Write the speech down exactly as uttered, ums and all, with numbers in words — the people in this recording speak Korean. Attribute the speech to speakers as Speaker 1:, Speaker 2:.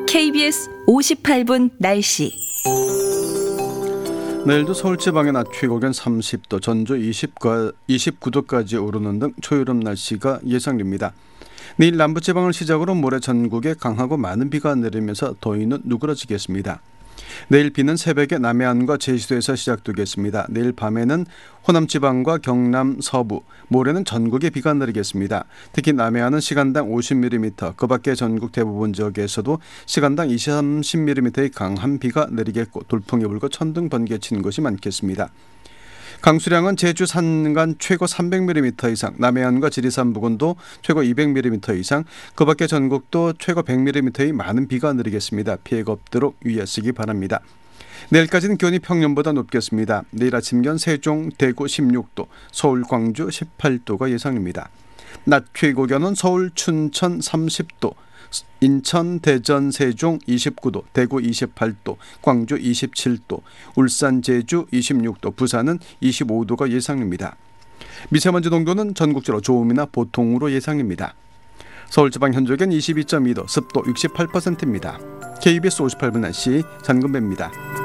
Speaker 1: 케이비에스 오십팔 분 날씨.
Speaker 2: 내일도 서울 지방의 낮 최고기온 삼십 도, 전주 이십구 도까지 오르는 등 초여름 날씨가 예상됩니다. 내일 남부지방을 시작으로 모레 전국에 강하고 많은 비가 내리면서 더위는 누그러지겠습니다. 내일 비는 새벽에 남해안과 제주도에서 시작되겠습니다. 내일 밤에는 호남지방과 경남 서부, 모레는 전국에 비가 내리겠습니다. 특히 남해안은 시간당 오십 밀리미터, 그 밖에 전국 대부분 지역에서도 시간당 이십, 삼십 밀리미터의 강한 비가 내리겠고 돌풍이 불고 천둥 번개 치는 곳이 많겠습니다. 강수량은 제주 산간 최고 삼백 밀리미터 이상, 남해안과 지리산 부근도 최고 이백 밀리미터 이상, 그 밖에 전국도 최고 백 밀리미터의 많은 비가 내리겠습니다. 피해가 없도록 유의하시기 바랍니다. 내일까지는 기온이 평년보다 높겠습니다. 내일 아침 기온 세종, 대구 십육 도, 서울, 광주 십팔 도가 예상입니다. 낮 최고 기온은 서울, 춘천 삼십 도, 인천, 대전, 세종 이십구 도, 대구 이십팔 도, 광주 이십칠 도, 울산, 제주 이십육 도, 부산은 이십오 도가 예상됩니다. 미세먼지 농도는 전국적으로 좋음이나 보통으로 예상입니다. 서울지방 현재 기온 이십이 점 이 도, 습도 육십팔 퍼센트입니다. 케이비에스 오십팔 분 날씨 장근배입니다.